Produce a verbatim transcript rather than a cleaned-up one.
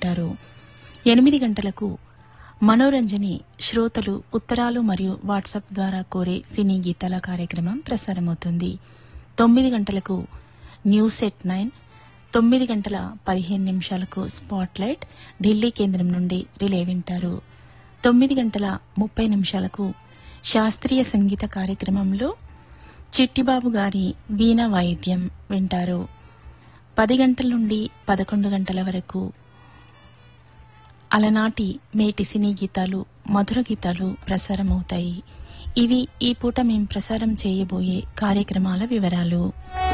వింటారు. ఎనిమిది గంటలకు మనోరంజని శ్రోతలు ఉత్తరాలు మరియు వాట్సాప్ ద్వారా కోరే సినీ గీతాల కార్యక్రమం ప్రసారమవుతుంది. తొమ్మిది గంటలకు న్యూస్ ఎట్ నైన్, తొమ్మిది గంటల పదిహేను నిమిషాలకు స్పాట్ లైట్ ఢిల్లీ కేంద్రం నుండి రిలే వింటారు. తొమ్మిది గంటల ముప్పై నిమిషాలకు శాస్త్రీయ సంగీత కార్యక్రమంలో చిట్టిబాబు గారి వీణ వాయిద్యం వింటారు. పది గంటల నుండి పదకొండు గంటల వరకు అలనాటి మేటి సినీ గీతాలు, మధుర గీతాలు ప్రసారమవుతాయి. ఇవి ఈ పూట మేం ప్రసారం చేయబోయే కార్యక్రమాల వివరాలు.